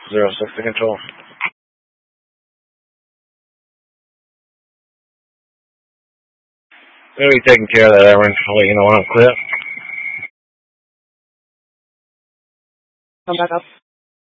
06 to control. We'll be taking care of that, Aaron. I'll let you know when I'm clear. Come back up.